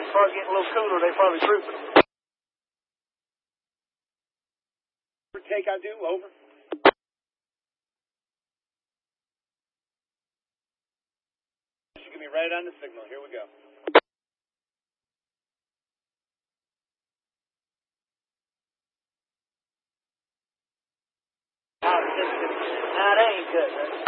start getting a little cooler, they probably trooping. Take, I do, over. You give me right on the signal. Here we go. That ain't good, man.